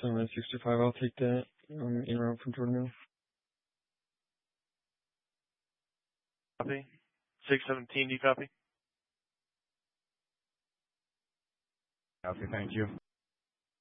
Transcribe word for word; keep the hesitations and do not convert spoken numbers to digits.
seven sixty-five, I'll take that. Um, in route from Jordan Mill. Copy. six seventeen, do you copy? Okay, thank you.